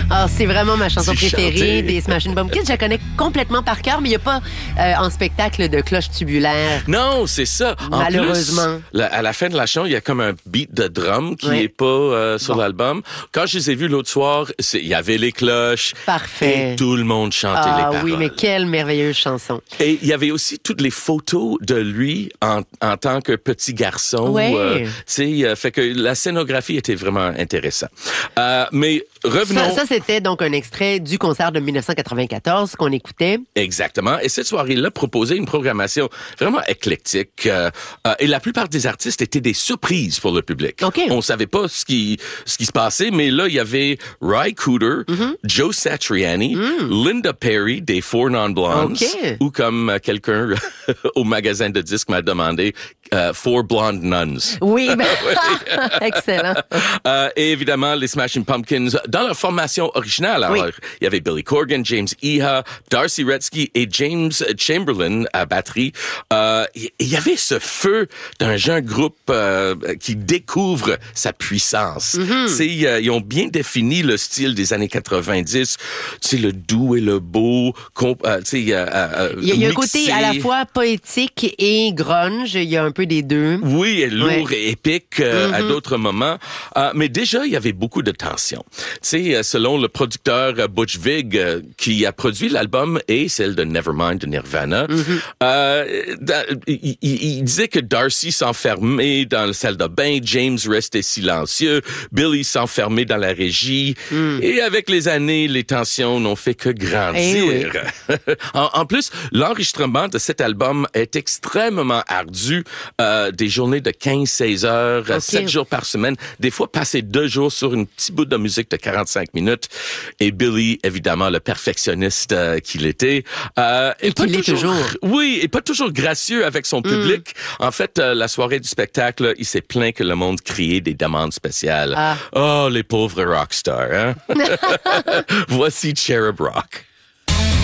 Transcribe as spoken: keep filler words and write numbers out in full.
Ah, c'est vraiment ma chanson Tu préférée chantais. des Smashing Pumpkins. Je la connais complètement par cœur, mais il n'y a pas euh, en spectacle de cloche tubulaire. Non, c'est ça. En Malheureusement. plus, la- à la fin de la chanson, il y a comme un beat de drum qui Ouais. n'est pas euh, sur Bon. l'album. Quand je les ai vus l'autre soir, c'est- il y avait les cloches. Parfait. Et tout le monde chantait les Ah paroles. oui, mais quelle merveilleuse chanson. Et il y avait aussi toutes les photos de lui en, en tant que petit garçon. Ouais. Euh, tu sais, euh, fait que la scénographie était vraiment intéressante. Euh, mais revenons... Ça, ça, c'était donc un extrait du concert de dix-neuf cent quatre-vingt-quatorze qu'on écoutait. Exactement. Et cette soirée-là proposait une programmation vraiment éclectique. Euh, euh, et la plupart des artistes étaient des surprises pour le public. OK. On savait pas ce qui ce qui se passait, mais là, il y avait Ry Cooder, Mm-hmm. Joe Satriani, Linda Perry des Four Non-Blondes, OK. ou comme euh, quelqu'un au magasin de disques m'a demandé, euh, Four Blonde Nuns. Oui, ben, excellent. Euh, et évidemment, les Smashing Pumpkins, dans leur formation originale, alors, Oui. il y avait Billy Corgan, James Iha, Darcy Retzky et James Chamberlain à batterie. Euh, Il y avait ce feu d'un jeune groupe euh, qui découvre sa puissance. Mm-hmm. Tu sais, euh, ils ont bien défini le style des années quatre-vingt-dix. Tu sais, le doux et le beau. comp- euh, tu sais, euh, euh, Il y a, il y a un mixé. côté à la fois poétique et grunge. Il y a un peu des deux. Oui, et lourd Ouais. et épique euh, à Mm-hmm. d'autres moments. Euh, mais déjà, il y avait beaucoup de tension. Tu sais, euh, selon le producteur euh, Butch Vig, euh, qui a produit l'album et celle de Nevermind de Nirvana, Mm-hmm. euh, da- il, il- il disait que Darcy s'enfermait dans la salle de bain, James restait silencieux, Billy s'enfermait dans la régie. Mm. Et avec les années, les tensions n'ont fait que grandir. en, en plus, l'enregistrement de cet album est extrêmement ardu. Euh, des journées de quinze seize heures, Ok. sept jours par semaine. Des fois, passer deux jours sur une petite bout de musique de quarante-cinq minutes. Et Billy, évidemment, le perfectionniste euh, qu'il était. Euh, Et pas qu'il l'est toujours. Oui, et pas toujours gracieux avec son public. En fait, euh, la soirée du spectacle, il s'est plaint que le monde criait des demandes spéciales. Ah. Oh, les pauvres rockstars, hein? Voici Cherub Rock.